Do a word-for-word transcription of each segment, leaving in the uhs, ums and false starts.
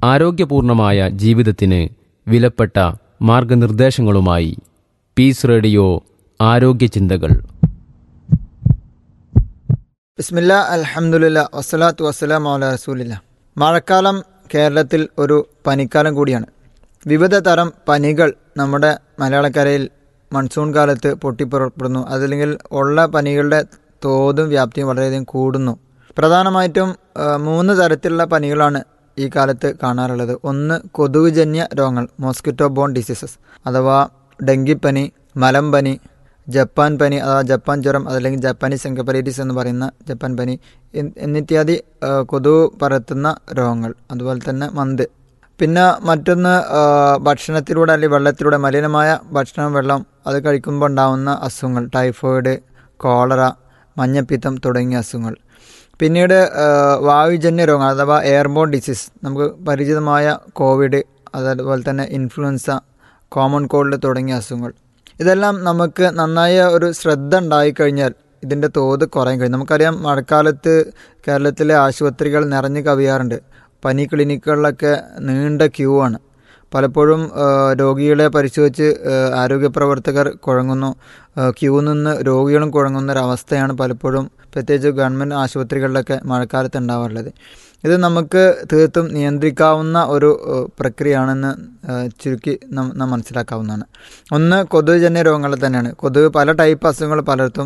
ആരോഗ്യപൂർണമായ ജീവിതത്തിന് വിലപ്പെട്ട മാർഗനിർദ്ദേശങ്ങളുമായി piece radio ആരോഗ്യ ചിന്തകൾ. ബിസ്മില്ലാ അൽഹംദുലില്ലാ വസ്സലാത്തു വസ്സലാമു അലാ റസൂലില്ലാ. മഴക്കാലം കേരളത്തിൽ ഒരു പനിക്കാലം കൂടിയാണ്. വിവിധ തരം പനികൾ നമ്മുടെ മലയാളക്കരയിൽ മൺസൂൺ കാലത്ത് പൊട്ടിപ്പുറപ്പെടുന്നു. അതല്ലെങ്കിൽ ഉള്ള പനികളുടെ തോതും വ്യാപ്തിയും വളരെയധികം കൂടുന്നു. പ്രധാനമായിട്ടും മൂന്ന് തരത്തിലുള്ള പനികളാണ് ഈ കാലത്ത് കാണാറുള്ളത്. ഒന്ന് കൊതുകുജന്യ രോഗങ്ങൾ, മോസ്കിറ്റോ ബോൺ ഡിസീസസ് അഥവാ ഡെങ്കിപ്പനി, മലമ്പനി, ജപ്പാൻ പനി അഥവാ ജപ്പാൻ ജ്വരം അതല്ലെങ്കിൽ ജപ്പാനീസ് എൻകെഫലൈറ്റിസ് എന്ന് പറയുന്ന ജപ്പാൻ പനി എന്നിത്യാദി കൊതുക് പരത്തുന്ന രോഗങ്ങൾ. അതുപോലെ തന്നെ മന്ത്. പിന്നെ മറ്റൊന്ന് ഭക്ഷണത്തിലൂടെ അല്ലെങ്കിൽ വെള്ളത്തിലൂടെ മലിനമായ ഭക്ഷണം, വെള്ളം അത് കഴിക്കുമ്പോൾ ഉണ്ടാകുന്ന അസുഖങ്ങൾ, ടൈഫോയിഡ്, കോളറ, മഞ്ഞപ്പിത്തം തുടങ്ങിയ അസുഖങ്ങൾ. പിന്നീട് വായുജന്യ രോഗങ്ങൾ അഥവാ എയർബോൺ ഡിസീസ്, നമുക്ക് പരിചിതമായ കോവിഡ്, അതുപോലെ തന്നെ ഇൻഫ്ലുവൻസ, കോമൺ കോൾഡ് തുടങ്ങിയ അസുഖങ്ങൾ. ഇതെല്ലാം നമുക്ക് നന്നായ ഒരു ശ്രദ്ധ ഉണ്ടായിക്കഴിഞ്ഞാൽ ഇതിൻ്റെ തോത് കുറയാൻ കഴിയും. നമുക്കറിയാം, മഴക്കാലത്ത് കേരളത്തിലെ ആശുപത്രികൾ നിറഞ്ഞു കവിയാറുണ്ട്. പനി ക്ലിനിക്കുകളിലൊക്കെ നീണ്ട ക്യൂ ആണ്. പലപ്പോഴും രോഗികളെ പരിശോധിച്ച് ആരോഗ്യ പ്രവർത്തകർ കുഴങ്ങുന്നു, ക്യൂ നിന്ന് രോഗികളും കുഴങ്ങുന്നൊരവസ്ഥയാണ് പലപ്പോഴും പ്രത്യേകിച്ച് ഗവൺമെൻറ് ആശുപത്രികളിലൊക്കെ മഴക്കാലത്ത് ഉണ്ടാവാറുള്ളത്. ഇത് നമുക്ക് തീർത്തും നിയന്ത്രിക്കാവുന്ന ഒരു പ്രക്രിയയാണെന്ന് ചുരുക്കി നാം മനസ്സിലാക്കാവുന്നതാണ്. ഒന്ന് കൊതുകുജന്യ രോഗങ്ങൾ തന്നെയാണ്. കൊതുക് പല ടൈപ്പ് അസുഖങ്ങൾ പലർത്തും.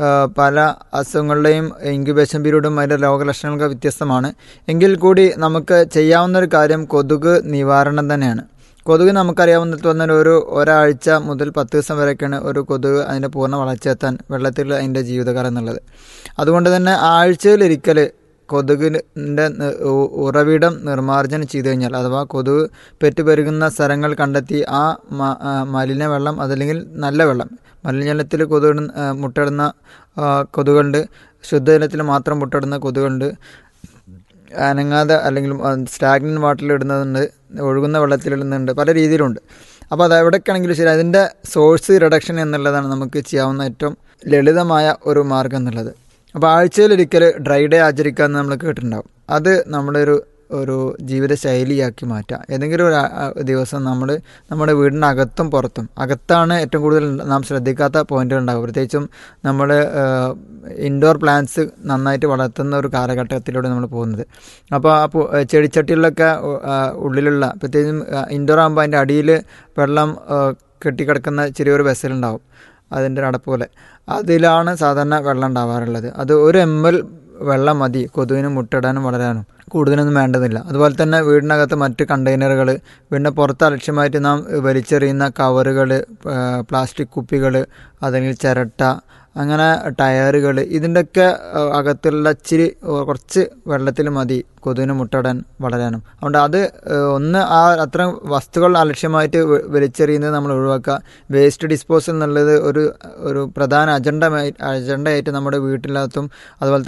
പല അസുഖങ്ങളുടെയും ഇൻക്യുബേഷൻ പീരീഡും അതിൻ്റെ രോഗലക്ഷണങ്ങളൊക്കെ വ്യത്യസ്തമാണ്. എങ്കിൽ കൂടി നമുക്ക് ചെയ്യാവുന്നൊരു കാര്യം കൊതുക് നിവാരണം തന്നെയാണ്. കൊതുക് നമുക്കറിയാവുന്നത് വന്നാൽ ഒരു ഒരാഴ്ച മുതൽ പത്ത് ദിവസം വരെയൊക്കെയാണ് ഒരു കൊതുക് അതിൻ്റെ പൂർണ്ണ വളർച്ചയെത്താൻ വെള്ളത്തിൽ അതിൻ്റെ ജീവിതകാലം എന്നുള്ളത്. അതുകൊണ്ട് തന്നെ ആഴ്ചയിലൊരിക്കൽ കൊതുകിൻ്റെ ഉറവിടം നിർമ്മാർജ്ജനം ചെയ്തു കഴിഞ്ഞാൽ അഥവാ കൊതുക് പെറ്റുപെരുകുന്ന സ്ഥലങ്ങൾ കണ്ടെത്തി ആ മലിന വെള്ളം അതല്ലെങ്കിൽ നല്ല വെള്ളം, മലിനജലത്തിൽ കൊതുക് മുട്ടയിടുന്ന കൊതുകുണ്ട്, ശുദ്ധജലത്തിൽ മാത്രം മുട്ടയിടുന്ന കൊതുകുണ്ട്, അനങ്ങാതെ അല്ലെങ്കിൽ സ്റ്റാഗ്നൻ വാട്ടറിൽ ഇടുന്നതുണ്ട്, ഒഴുകുന്ന വെള്ളത്തിലിടുന്നുണ്ട്, പല രീതിയിലുണ്ട്. അപ്പോൾ അത് എവിടേക്കാണെങ്കിലും ശരി അതിൻ്റെ സോഴ്സ് റിഡക്ഷൻ എന്നുള്ളതാണ് നമുക്ക് ചെയ്യാവുന്ന ഏറ്റവും ലളിതമായ ഒരു മാർഗ്ഗം എന്നുള്ളത്. അപ്പോൾ ആഴ്ചയിലൊരിക്കൽ ഡ്രൈ ഡേ ആചരിക്കാമെന്ന് നമ്മൾ കേട്ടിട്ടുണ്ടാവും. അത് നമ്മുടെ ഒരു ഒരു ജീവിതശൈലിയാക്കി മാറ്റുക. ഏതെങ്കിലും ഒരു ദിവസം നമ്മൾ നമ്മുടെ വീടിൻ്റെ അകത്തും പുറത്തും, അകത്താണ് ഏറ്റവും കൂടുതൽ നാം ശ്രദ്ധിക്കാത്ത പോയിന്റുകൾ ഉണ്ടാകും. പ്രത്യേകിച്ചും നമ്മൾ ഇൻഡോർ പ്ലാന്റ്സ് നന്നായിട്ട് വളർത്തുന്ന ഒരു കാലഘട്ടത്തിലൂടെ നമ്മൾ പോകുന്നത്. അപ്പോൾ ആ ചെടിച്ചട്ടികളിലൊക്കെ ഉള്ളിലുള്ള, പ്രത്യേകിച്ചും ഇൻഡോർ ആകുമ്പോൾ അതിൻ്റെ അടിയിൽ വെള്ളം കെട്ടിക്കിടക്കുന്ന ചെറിയൊരു വെസലുണ്ടാവും, അതിൻ്റെ അടപ്പ് പോലെ. അതിലാണ് സാധാരണ വെള്ളം ഉണ്ടാവാറുള്ളത്. അത് ഒരു എം എൽ വെള്ളം മതി കൊതുകിന് മുട്ടയിടാനും വളരാനും, കൂടുതലൊന്നും വേണ്ടതില്ല. അതുപോലെ തന്നെ വീടിനകത്ത് മറ്റ് കണ്ടെയ്നറുകൾ, വീടിൻ്റെ പുറത്ത് അലക്ഷ്യമായിട്ട് നാം വലിച്ചെറിയുന്ന കവറുകൾ, പ്ലാസ്റ്റിക് കുപ്പികൾ, അല്ലെങ്കിൽ ചിരട്ട, അങ്ങനെ ടയറുകൾ, ഇതിൻ്റെയൊക്കെ അകത്തുള്ള ഇച്ചിരി കുറച്ച് വെള്ളത്തിൽ മതി കൊതുകിന് മുട്ടയിടാൻ വളരാനും. അതുകൊണ്ട് അത് ഒന്ന് ആ അത്തരം വസ്തുക്കൾ അലക്ഷ്യമായിട്ട് വലിച്ചെറിയുന്നത് നമ്മൾ ഒഴിവാക്കുക. വേസ്റ്റ് ഡിസ്പോസൽ എന്നുള്ളത് ഒരു ഒരു പ്രധാന അജണ്ട അജണ്ടയായിട്ട് നമ്മുടെ വീട്ടിനകത്തും അതുപോലെ